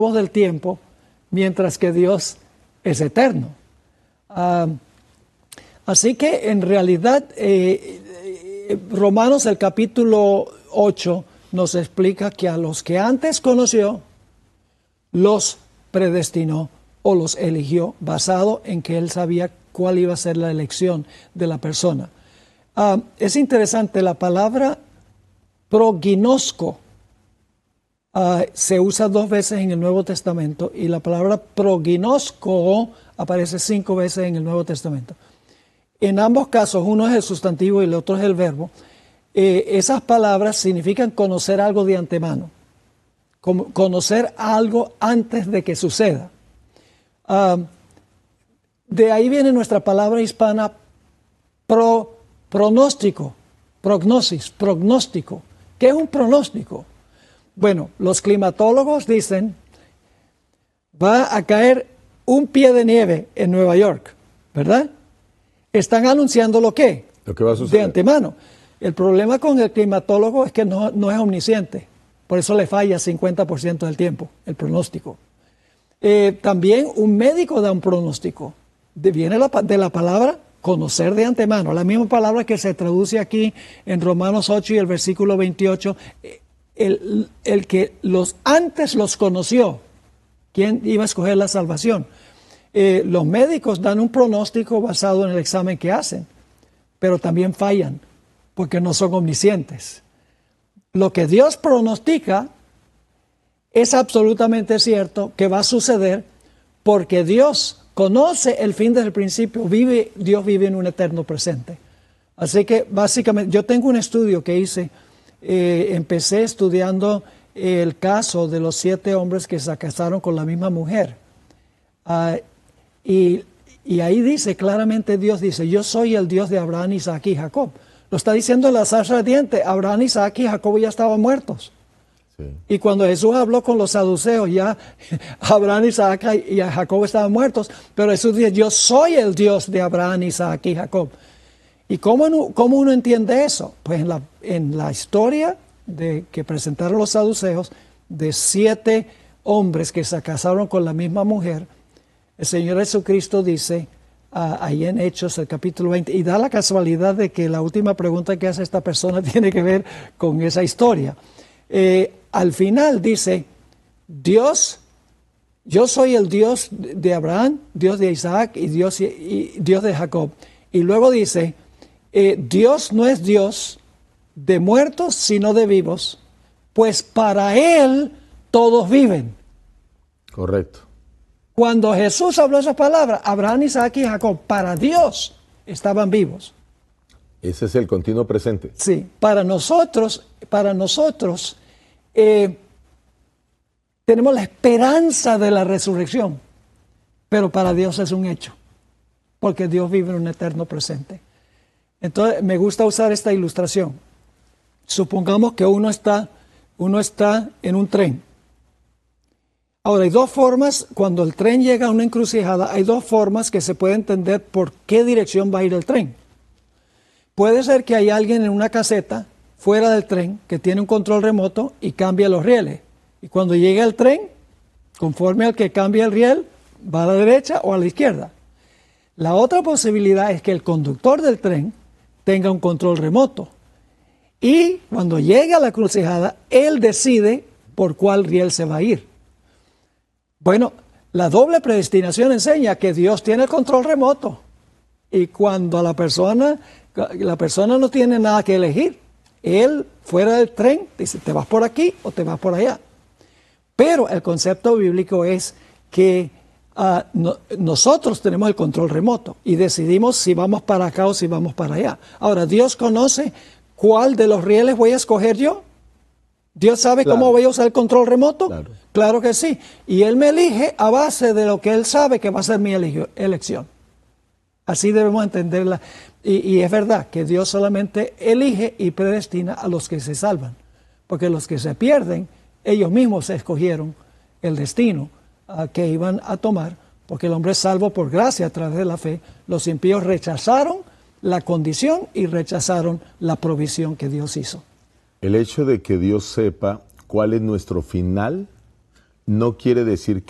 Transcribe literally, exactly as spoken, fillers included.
del tiempo, mientras que Dios es eterno. Uh, así que en realidad eh, eh, Romanos el capítulo ocho nos explica que a los que antes conoció, los predestinó o los eligió basado en que él sabía cuál iba a ser la elección de la persona. Uh, es interesante, la palabra prognosco Uh, se usa dos veces en el Nuevo Testamento y la palabra prognosco aparece cinco veces en el Nuevo Testamento. En ambos casos, uno es el sustantivo y el otro es el verbo. Eh, esas palabras significan conocer algo de antemano, como conocer algo antes de que suceda. Uh, de ahí viene nuestra palabra hispana pro, pronóstico, prognosis, prognóstico. ¿Qué es un pronóstico? Bueno, los climatólogos dicen, va a caer un pie de nieve en Nueva York, ¿verdad? Están anunciando lo que, lo que va a suceder de antemano. El problema con el climatólogo es que no, no es omnisciente, por eso le falla cincuenta por ciento del tiempo el pronóstico. Eh, también un médico da un pronóstico, de, viene la, de la palabra conocer de antemano, la misma palabra que se traduce aquí en Romanos ocho y el versículo veintiocho, eh, El, el que los antes los conoció, ¿quién iba a escoger la salvación? Eh, los médicos dan un pronóstico basado en el examen que hacen, pero también fallan porque no son omniscientes. Lo que Dios pronostica es absolutamente cierto que va a suceder porque Dios conoce el fin desde el principio, vive, Dios vive en un eterno presente. Así que básicamente yo tengo un estudio que hice. Eh, empecé estudiando eh, el caso de los siete hombres que se casaron con la misma mujer. Uh, y, y ahí dice claramente, Dios dice, yo soy el Dios de Abraham, Isaac y Jacob. Lo está diciendo la zarza ardiente. Abraham, Isaac y Jacob ya estaban muertos. Sí. Y cuando Jesús habló con los saduceos, ya Abraham, Isaac y Jacob estaban muertos. Pero Jesús dice, yo soy el Dios de Abraham, Isaac y Jacob. ¿Y cómo uno, cómo uno entiende eso? Pues en la, en la historia de, que presentaron los saduceos, de siete hombres que se casaron con la misma mujer, el Señor Jesucristo dice, uh, ahí en Hechos, el capítulo veinte, y da la casualidad de que la última pregunta que hace esta persona tiene que ver con esa historia. Eh, al final dice, Dios, yo soy el Dios de Abraham, Dios de Isaac y Dios, y, y Dios de Jacob. Y luego dice, Eh, Dios no es Dios de muertos, sino de vivos, pues para Él todos viven. Correcto. Cuando Jesús habló esa palabra, Abraham, Isaac y Jacob, para Dios estaban vivos. Ese es el continuo presente. Sí, para nosotros, para nosotros eh, tenemos la esperanza de la resurrección, pero para Dios es un hecho, porque Dios vive en un eterno presente. Entonces, me gusta usar esta ilustración. Supongamos que uno está, uno está en un tren. Ahora, hay dos formas, cuando el tren llega a una encrucijada, hay dos formas que se puede entender por qué dirección va a ir el tren. Puede ser que hay alguien en una caseta fuera del tren que tiene un control remoto y cambia los rieles. Y cuando llega el tren, conforme al que cambia el riel, va a la derecha o a la izquierda. La otra posibilidad es que el conductor del tren tenga un control remoto. Y cuando llega a la encrucijada, él decide por cuál riel se va a ir. Bueno, la doble predestinación enseña que Dios tiene el control remoto. Y cuando la persona, la persona no tiene nada que elegir, él fuera del tren dice, te vas por aquí o te vas por allá. Pero el concepto bíblico es que Uh, no, nosotros tenemos el control remoto y decidimos si vamos para acá o si vamos para allá. Ahora, ¿Dios conoce cuál de los rieles voy a escoger yo? ¿Dios sabe claro. cómo voy a usar el control remoto? Claro. Claro que sí. Y Él me elige a base de lo que Él sabe que va a ser mi elección. Así debemos entenderla. Y, y es verdad que Dios solamente elige y predestina a los que se salvan. Porque los que se pierden, ellos mismos escogieron el destino que iban a tomar, porque el hombre es salvo por gracia a través de la fe. Los impíos rechazaron la condición y rechazaron la provisión que Dios hizo. El hecho de que Dios sepa cuál es nuestro final no quiere decir